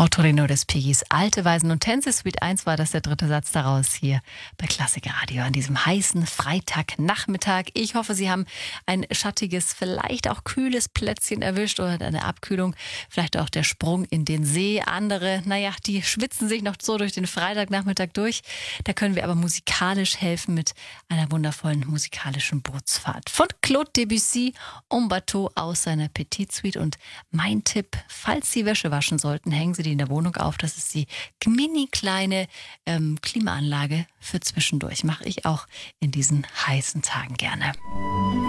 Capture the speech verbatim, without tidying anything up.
Ottorino des Piggies, Alte Weisen und Tänze, Suite eins war das der dritte Satz daraus hier bei Klassik Radio an diesem heißen Freitagnachmittag. Ich hoffe, Sie haben ein schattiges, vielleicht auch kühles Plätzchen erwischt oder eine Abkühlung, vielleicht auch der Sprung in den See. Andere, naja, die schwitzen sich noch so durch den Freitagnachmittag durch. Da können wir aber musikalisch helfen mit einer wundervollen musikalischen Bootsfahrt. Von Claude Debussy, En Bateau aus seiner Petite Suite. Und mein Tipp, falls Sie Wäsche waschen sollten, hängen Sie die in der Wohnung auf. Das ist die mini kleine ähm, Klimaanlage für zwischendurch. Mache ich auch in diesen heißen Tagen gerne.